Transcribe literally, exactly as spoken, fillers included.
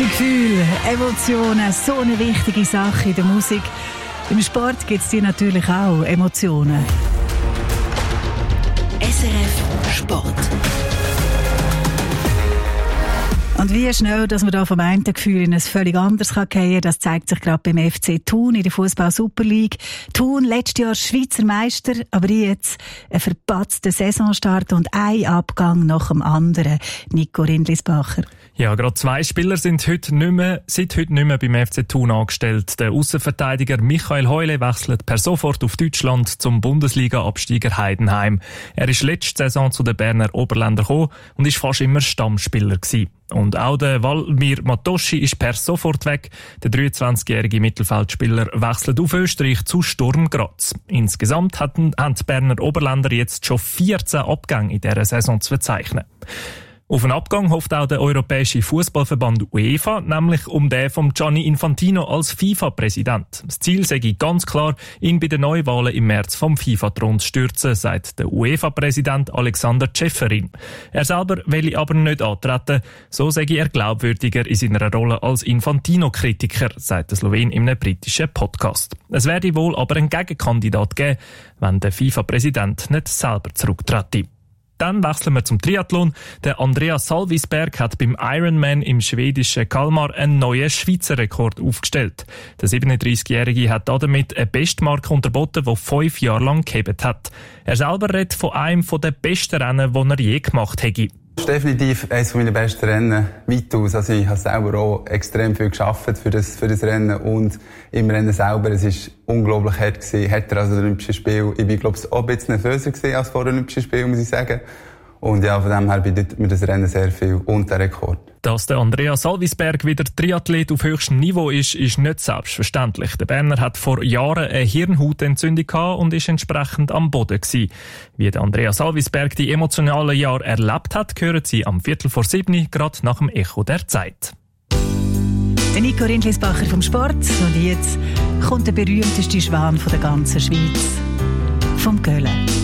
Gefühle, Emotionen, so eine wichtige Sache in der Musik. Im Sport gibt es die natürlich auch, Emotionen. S R F Sport. Und wie schnell, dass man da vom einen Gefühl in ein völlig anderes fallen kann, das zeigt sich gerade beim F C Thun in der Fußball-Super League. Thun, letztes Jahr Schweizer Meister, aber jetzt ein verpatzter Saisonstart und ein Abgang nach dem anderen. Nico Rindlisbacher. Ja, gerade zwei Spieler sind heute nicht mehr, seit heute nicht mehr beim F C Thun angestellt. Der Aussenverteidiger Michael Heule wechselt per sofort auf Deutschland zum Bundesliga-Absteiger Heidenheim. Er ist letzte Saison zu den Berner Oberländern gekommen und ist fast immer Stammspieler gewesen. Und auch der Valmir Matoschi ist per sofort weg. Der dreiundzwanzigjährige Mittelfeldspieler wechselt auf Österreich zu Sturm Graz. Insgesamt hatten, haben die Berner Oberländer jetzt schon vierzehn Abgänge in dieser Saison zu verzeichnen. Auf einen Abgang hofft auch der Europäische Fußballverband UEFA, nämlich um den von Gianni Infantino als FIFA-Präsident. Das Ziel sei ganz klar, ihn bei den Neuwahlen im März vom FIFA-Thron zu stürzen, sagt der UEFA-Präsident Alexander Ceferin. Er selber will aber nicht antreten, so sei er glaubwürdiger in seiner Rolle als Infantino-Kritiker, sagt der Slowen in einem britischen Podcast. Es werde wohl aber einen Gegenkandidat geben, wenn der FIFA-Präsident nicht selber zurücktrete. Dann wechseln wir zum Triathlon. Der Andreas Salvisberg hat beim Ironman im schwedischen Kalmar einen neuen Schweizer Rekord aufgestellt. Der siebenunddreißigjährige hat damit eine Bestmarke unterboten, die fünf Jahre lang gehebt hat. Er selber redet von einem der besten Rennen, die er je gemacht hätte. Das ist definitiv eines meiner besten Rennen weitaus. Also ich habe selber auch extrem viel gearbeitet für das, für das Rennen und im Rennen selber, es ist unglaublich hart gewesen, härter als das Olympische Spiel. Ich war, glaube ich, auch ein bisschen nervöser gewesen als vor dem Olympischen Spiel, muss ich sagen. Und ja, von dem her bedeutet mir das Rennen sehr viel und der Rekord. Dass der Andreas Salvisberg wieder Triathlet auf höchstem Niveau ist, ist nicht selbstverständlich. Der Berner hat vor Jahren eine Hirnhautentzündung gehabt und ist entsprechend am Boden gewesen. Wie der Andreas Salvisberg die emotionalen Jahre erlebt hat, hören Sie am Viertel vor sieben, gerade nach dem Echo der Zeit. Der Nico Rindlisbacher vom Sport. Und jetzt kommt der berühmteste Schwan von der ganzen Schweiz. Vom Köln.